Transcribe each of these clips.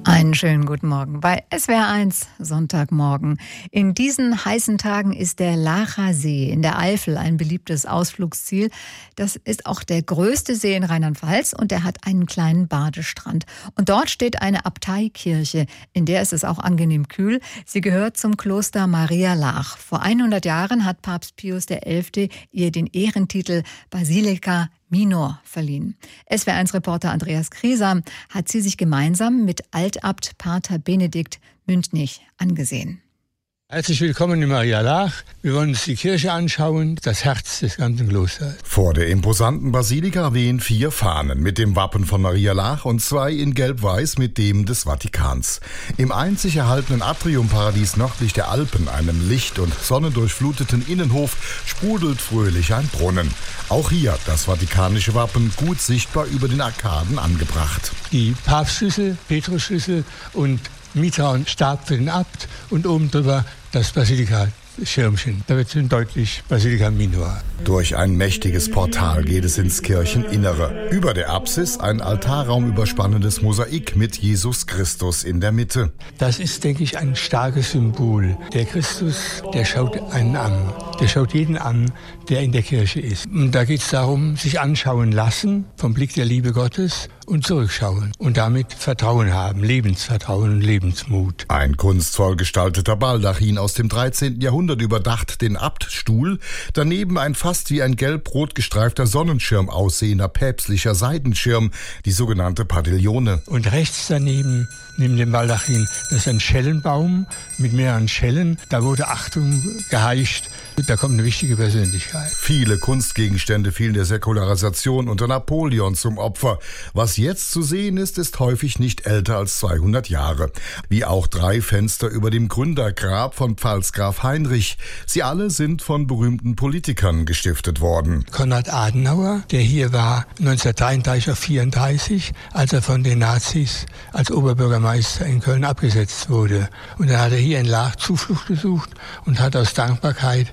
Einen schönen guten Morgen bei SWR1 Sonntagmorgen. In diesen heißen Tagen ist der Laacher See in der Eifel ein beliebtes Ausflugsziel. Das ist auch der größte See in Rheinland-Pfalz und er hat einen kleinen Badestrand. Und dort steht eine Abteikirche, in der ist es auch angenehm kühl. Sie gehört zum Kloster Maria Laach. Vor 100 Jahren hat Papst Pius XI. Ihr den Ehrentitel Basilica Minor verliehen. SWR1-Reporter Andreas Kriesam hat sie sich gemeinsam mit Altabt Pater Benedikt Müntnich angesehen. Herzlich willkommen in Maria Laach. Wir wollen uns die Kirche anschauen, das Herz des ganzen Klosters. Vor der imposanten Basilika wehen 4 Fahnen mit dem Wappen von Maria Laach und 2 in Gelb-Weiß mit dem des Vatikans. Im einzig erhaltenen Atriumparadies nördlich der Alpen, einem licht- und sonnendurchfluteten Innenhof, sprudelt fröhlich ein Brunnen. Auch hier das vatikanische Wappen gut sichtbar über den Arkaden angebracht. Die Papstschlüssel, Petrusschlüssel und Mitra und Stab für den Abt und oben drüber das Basilika-Schirmchen. Da wird schön deutlich Basilica Minor. Durch ein mächtiges Portal geht es ins Kircheninnere. Über der Apsis ein Altarraum überspannendes Mosaik mit Jesus Christus in der Mitte. Das ist, denke ich, ein starkes Symbol. Der Christus, der schaut einen an. Der schaut jeden an, der in der Kirche ist. Und da geht es darum, sich anschauen lassen vom Blick der Liebe Gottes und zurückschauen und damit Vertrauen haben, Lebensvertrauen und Lebensmut. Ein kunstvoll gestalteter Baldachin aus dem 13. Jahrhundert überdacht den Abtstuhl, daneben ein fast wie ein gelb-rot gestreifter Sonnenschirm aussehender päpstlicher Seidenschirm, die sogenannte Padiglione. Und rechts daneben, neben dem Baldachin, das ist ein Schellenbaum mit mehreren Schellen. Da wurde Achtung geheischt. Da kommt eine wichtige Persönlichkeit. Viele Kunstgegenstände fielen der Säkularisation unter Napoleon zum Opfer. Was jetzt zu sehen ist, ist häufig nicht älter als 200 Jahre. Wie auch 3 Fenster über dem Gründergrab von Pfalzgraf Heinrich. Sie alle sind von berühmten Politikern gestiftet worden. Konrad Adenauer, der hier war 1933 auf 34, als er von den Nazis als Oberbürgermeister in Köln abgesetzt wurde. Und dann hat er hier in Laach Zuflucht gesucht und hat aus Dankbarkeit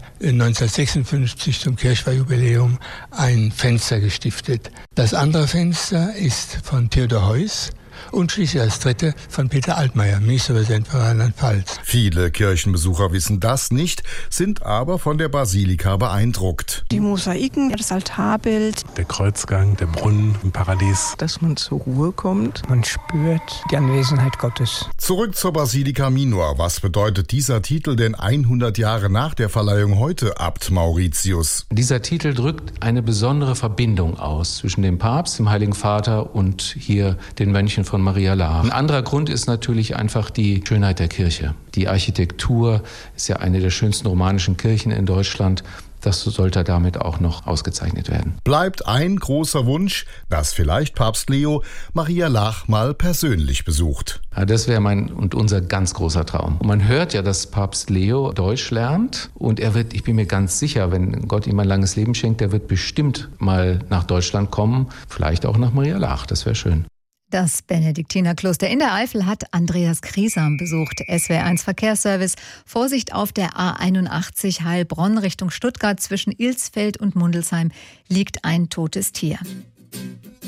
1956 zum Kirchweihjubiläum ein Fenster gestiftet. Das andere Fenster ist von Theodor Heuss und schließlich das dritte von Peter Altmaier, Ministerpräsident von Rheinland-Pfalz. Viele Kirchenbesucher wissen das nicht, sind aber von der Basilika beeindruckt. Die Mosaiken, das Altarbild, der Kreuzgang, der Brunnen im Paradies. Dass man zur Ruhe kommt, man spürt die Anwesenheit Gottes. Zurück zur Basilica Minor. Was bedeutet dieser Titel denn 100 Jahre nach der Verleihung heute, Abt Mauritius? Dieser Titel drückt eine besondere Verbindung aus zwischen dem Papst, dem Heiligen Vater und hier den Mönchen von Maria Laach. Ein anderer Grund ist natürlich einfach die Schönheit der Kirche. Die Architektur ist ja eine der schönsten romanischen Kirchen in Deutschland. Das sollte damit auch noch ausgezeichnet werden. Bleibt ein großer Wunsch, dass vielleicht Papst Leo Maria Laach mal persönlich besucht. Ja, das wäre mein und unser ganz großer Traum. Und man hört ja, dass Papst Leo Deutsch lernt und er wird, ich bin mir ganz sicher, wenn Gott ihm ein langes Leben schenkt, der wird bestimmt mal nach Deutschland kommen, vielleicht auch nach Maria Laach, das wäre schön. Das Benediktinerkloster in der Eifel hat Andreas Kriesam besucht. SWR1 Verkehrsservice. Vorsicht auf der A81 Heilbronn Richtung Stuttgart zwischen Ilsfeld und Mundelsheim liegt ein totes Tier.